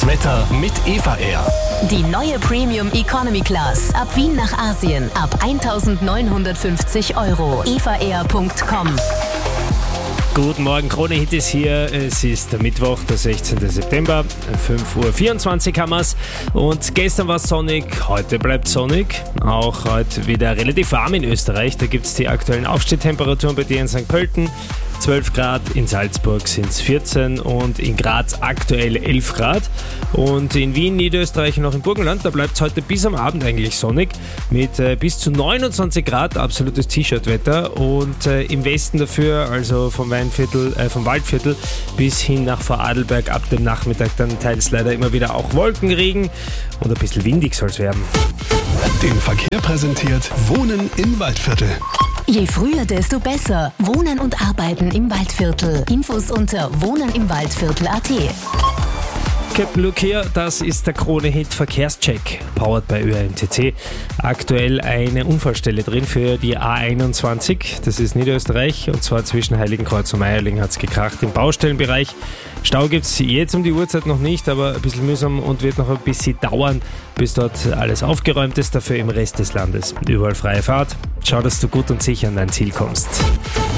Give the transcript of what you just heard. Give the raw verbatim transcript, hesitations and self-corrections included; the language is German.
Das Wetter mit Eva Air. Die neue Premium Economy Class. Ab Wien nach Asien. Ab eintausendneunhundertfünfzig Euro. eva air punkt com. Guten Morgen, Krone Hit ist hier. Es ist der Mittwoch, der sechzehnten September. fünf Uhr vierundzwanzig haben wir's. Und gestern war es sonnig, heute bleibt sonnig. Auch heute wieder relativ warm in Österreich. Da gibt es die aktuellen Aufstehtemperaturen bei dir in Sankt Pölten. zwölf Grad, in Salzburg sind es vierzehn und in Graz aktuell elf Grad. Und in Wien, Niederösterreich und noch im Burgenland, da bleibt es heute bis am Abend eigentlich sonnig mit äh, bis zu neunundzwanzig Grad, absolutes T-Shirt-Wetter. Und äh, im Westen dafür, also vom Weinviertel, äh, vom Waldviertel bis hin nach Vorarlberg ab dem Nachmittag dann teils leider immer wieder auch Wolkenregen und ein bisschen windig soll es werden. Den Verkehr präsentiert Wohnen im Waldviertel. Je früher, desto besser. Wohnen und Arbeiten im Waldviertel. Infos unter wohnenimwaldviertel punkt at. Captain Luke hier, das ist der Krone-Hit Verkehrscheck, powered by Ö R M T C. Aktuell eine Unfallstelle drin für die A einundzwanzig, das ist Niederösterreich, und zwar zwischen Heiligenkreuz und Meierling hat es gekracht im Baustellenbereich. Stau gibt es jetzt um die Uhrzeit noch nicht, aber ein bisschen mühsam und wird noch ein bisschen dauern, bis dort alles aufgeräumt ist, dafür im Rest des Landes. Überall freie Fahrt. Schau, dass du gut und sicher an dein Ziel kommst.